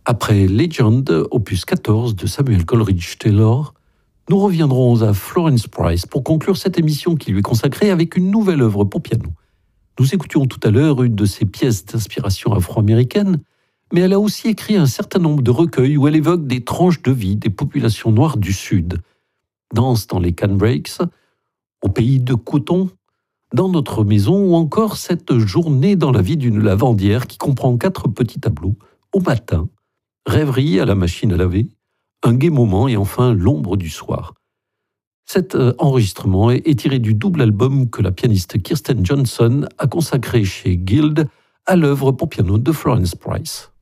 Après Legend, opus 14 de Samuel Coleridge Taylor, nous reviendrons à Florence Price pour conclure cette émission qui lui est consacrée avec une nouvelle œuvre pour piano. Nous écoutions tout à l'heure une de ses pièces d'inspiration afro-américaine, mais elle a aussi écrit un certain nombre de recueils où elle évoque des tranches de vie des populations noires du Sud. Danse dans les Canebrakes, au pays de coton, dans notre maison, ou encore cette journée dans la vie d'une lavandière qui comprend 4 petits tableaux, au matin, rêverie à la machine à laver, un gai moment et enfin l'ombre du soir. Cet enregistrement est tiré du double album que la pianiste Kirsten Johnson a consacré chez Guild à l'œuvre pour piano de Florence Price.